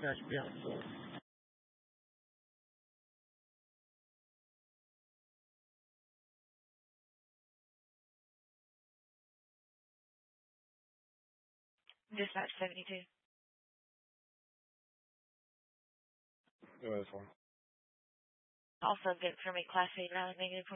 That should be on full. Dispatch 72. Go ahead for him. Also good for me, Class 8 routing negative